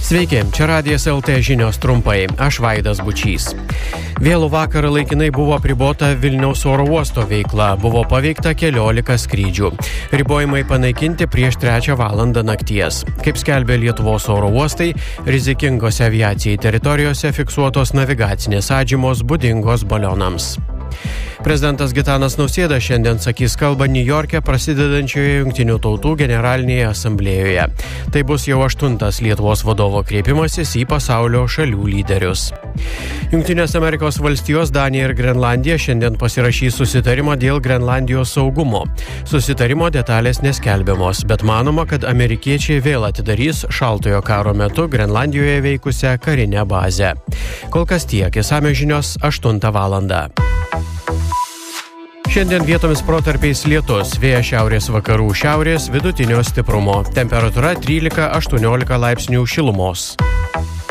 Sveiki, čia Radijas LT žinios trumpai, aš Vaidas Bučys. Vėlų vakarą laikinai buvo apribota Vilniaus oro uosto veikla, buvo paveikta 14 skrydžių. Ribojimai panaikinti prieš 3 valandą nakties. Kaip skelbė Lietuvos oro uostai, rizikingose aviacijai teritorijose fiksuotos navigacinės atžymos būdingos balionams. Prezidentas Gitanas Nausėda šiandien sakys kalbą Niujorke prasidedančioje Jungtinių tautų generalinėje asamblėjoje. Tai bus jau 8. Lietuvos vadovo kreipimasis į pasaulio šalių lyderius. Jungtinės Amerikos valstijos, Danija ir Grenlandija šiandien pasirašys susitarimą dėl Grenlandijos saugumo. Susitarimo detalės neskelbiamos, bet manoma, kad amerikiečiai vėl atidarys šaltojo karo metu Grenlandijoje veikusią karinę bazę. Kol kas tiek, išsamios žinios 8 valandą. Šiandien vietomis protarpiais lietus, vėjas šiaurės vakarų šiaurės vidutinio stiprumo. Temperatūra 13-18 laipsnių šilumos.